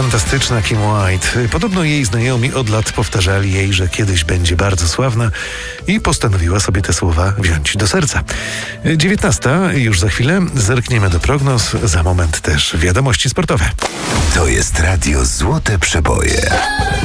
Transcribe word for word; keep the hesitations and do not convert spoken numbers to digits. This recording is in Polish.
Fantastyczna Kim White. Podobno jej znajomi od lat powtarzali jej, że kiedyś będzie bardzo sławna i postanowiła sobie te słowa wziąć do serca. dziewiętnasta już za chwilę. Zerkniemy do prognoz. Za moment też wiadomości sportowe. To jest Radio Złote Przeboje.